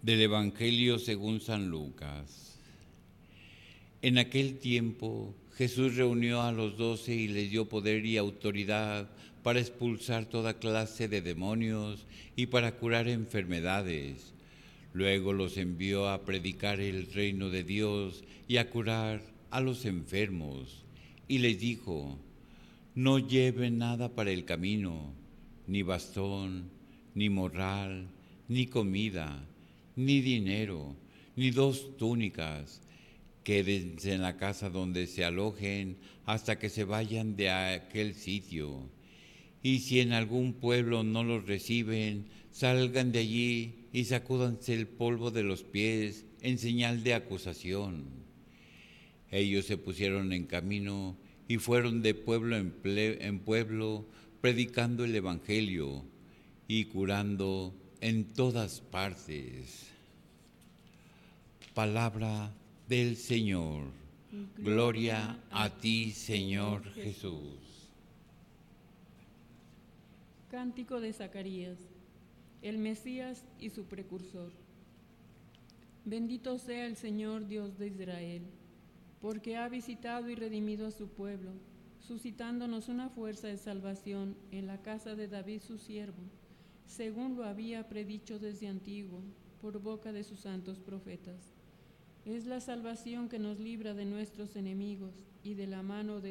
Del Evangelio según San Lucas. En aquel tiempo Jesús reunió a los 12 y les dio poder y autoridad para expulsar toda clase de demonios y para curar enfermedades. Luego los envió a predicar el reino de Dios y a curar a los enfermos. Y les dijo: no lleven nada para el camino, ni bastón, ni morral, ni comida, ni dinero, ni 2 túnicas. Quédense en la casa donde se alojen hasta que se vayan de aquel sitio. Y si en algún pueblo no los reciben, salgan de allí y sacúdanse el polvo de los pies en señal de acusación. Ellos se pusieron en camino y fueron de pueblo en pueblo, predicando el Evangelio y curando en todas partes. Palabra del Señor. Gloria a ti, Señor Jesús. Cántico de Zacarías, el Mesías y su precursor. Bendito sea el Señor Dios de Israel, porque ha visitado y redimido a su pueblo, suscitándonos una fuerza de salvación en la casa de David su siervo, según lo había predicho desde antiguo, por boca de sus santos profetas. Es la salvación que nos libra de nuestros enemigos y de la mano de